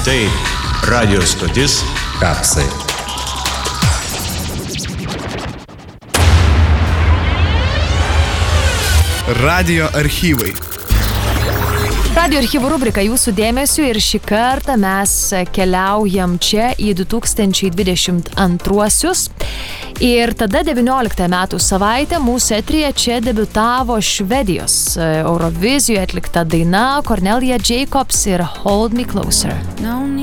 Tai radio stotis Kapsai. Radio archyvai. Radio archyvų rubrika jūsų dėmesiu ir šį kartą mes keliaujam čia į 2022-uosius. Ir tada 19 metų savaitę mūsų eteryje čia debiutavo Švedijos Eurovizijoje atlikta daina Cornelia Jacobs ir Hold Me Closer.